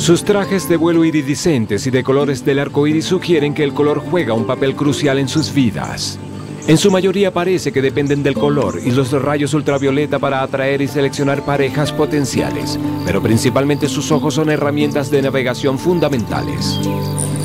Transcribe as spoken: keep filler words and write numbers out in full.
Sus trajes de vuelo iridiscentes y de colores del arco iris sugieren que el color juega un papel crucial en sus vidas. En su mayoría parece que dependen del color y los rayos ultravioleta para atraer y seleccionar parejas potenciales, pero principalmente sus ojos son herramientas de navegación fundamentales.